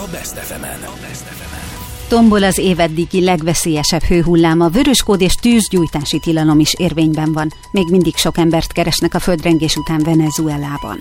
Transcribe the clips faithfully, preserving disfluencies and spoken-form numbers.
Best ef emen. Tombol az év eddigi legveszélyesebb hőhullám, a vöröskód és tűzgyújtási tilalom is érvényben van. Még mindig sok embert keresnek a földrengés után Venezuelában.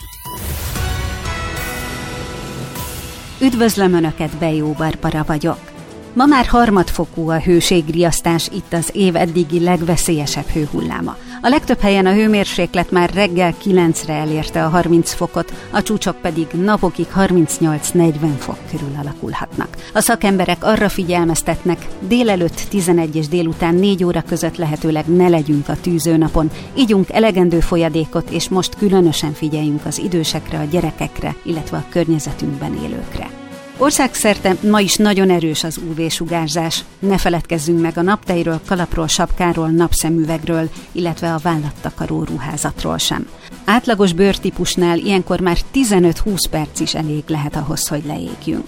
Üdvözlöm Önöket, Bejó Barbara vagyok. Ma már harmadfokú a hőségriasztás, itt az év eddigi legveszélyesebb hőhulláma. A legtöbb helyen a hőmérséklet már reggel kilencre elérte a harminc fokot, a csúcsok pedig napokig harmincnyolc-negyven fok körül alakulhatnak. A szakemberek arra figyelmeztetnek, délelőtt tizenegy és délután négy óra között lehetőleg ne legyünk a tűzőnapon, igyunk elegendő folyadékot, és most különösen figyeljünk az idősekre, a gyerekekre, illetve a környezetünkben élőkre. Országszerte ma is nagyon erős az ú vé-sugárzás. Ne feledkezzünk meg a naptejről, kalapról, sapkáról, napszemüvegről, illetve a vállattakaró ruházatról sem. Átlagos bőrtípusnál ilyenkor már tizenöt-húsz perc is elég lehet ahhoz, hogy leégjünk.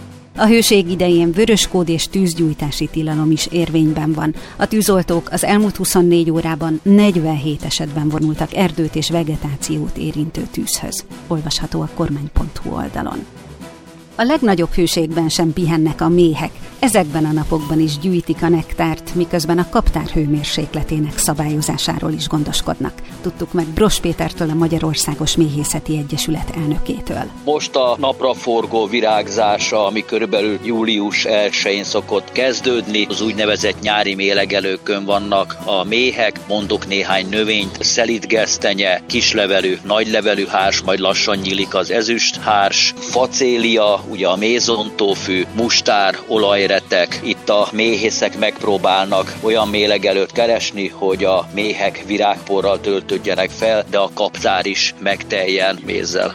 A hőség idején vöröskód és tűzgyújtási tilalom is érvényben van. A tűzoltók az elmúlt huszonnégy órában negyvenhét esetben vonultak erdőt és vegetációt érintő tűzhöz. Olvasható a kormány pont hu oldalon. A legnagyobb hőségben sem pihennek a méhek. Ezekben a napokban is gyűjtik a nektárt, miközben a kaptár hőmérsékletének szabályozásáról is gondoskodnak. Tudtuk meg Bross Pétertől, a Magyarországos Méhészeti Egyesület elnökétől. Most a napraforgó virágzása, ami körülbelül július elsején szokott kezdődni, az úgynevezett nyári mélegelőkön vannak a méhek, mondok néhány növényt, szelidgesztenye, kislevelű, nagylevelű hárs, majd lassan nyílik az ezüsthárs, facélia, ugye a mézontófű, mustár, olajretek. Itt a méhészek megpróbálnak olyan mélegelőt keresni, hogy a méhek virágporral töltődjenek fel, de a kaptár is megteljen mézzel.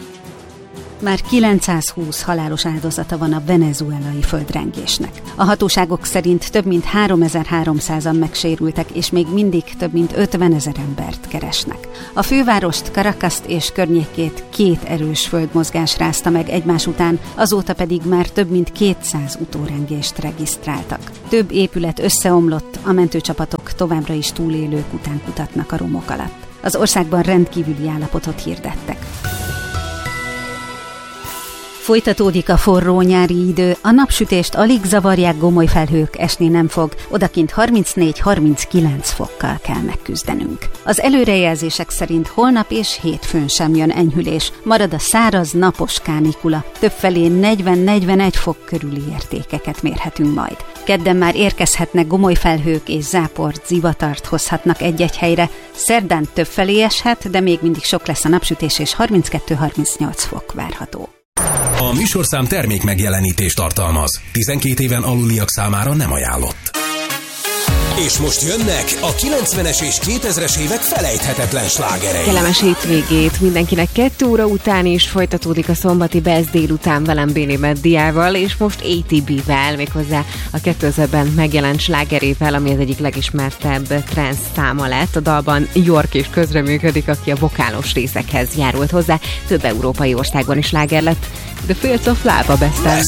Már kilencszázhúsz halálos áldozata van a venezuelai földrengésnek. A hatóságok szerint több mint háromezer-háromszázan megsérültek, és még mindig több mint ötvenezer embert keresnek. A fővárost, Caracast és környékét két erős földmozgás rázta meg egymás után, azóta pedig már több mint kétszáz utórengést regisztráltak. Több épület összeomlott, a mentőcsapatok továbbra is túlélők után kutatnak a romok alatt. Az országban rendkívüli állapotot hirdettek. Folytatódik a forró nyári idő, a napsütést alig zavarják gomoly felhők, esni nem fog, odakint harmincnégy-harminckilenc fokkal kell megküzdenünk. Az előrejelzések szerint holnap és hétfőn sem jön enyhülés, marad a száraz, napos kánikula, többfelé negyven-negyvenegy fok körüli értékeket mérhetünk majd. Kedden már érkezhetnek gomoly felhők és záport, zivatart hozhatnak egy-egy helyre, szerdán többfelé eshet, de még mindig sok lesz a napsütés és harminckettő-harmincnyolc fok várható. A műsorszám termék megjelenítést tartalmaz. tizenkét éven aluliak számára nem ajánlott. És most jönnek a kilencvenes és kétezres évek felejthetetlen slágerei. Kellemes hétvégét mindenkinek. Kettő óra után is folytatódik a szombati Best délután velem Béni Meddiával, és most á té bé-vel, méghozzá a kétezerben megjelent slágerével, ami az egyik legismertebb trance száma lett. A dalban York is közreműködik, aki a vokálos részekhez járult hozzá. Több európai országban is sláger lett. The Fields of Love a Best-en.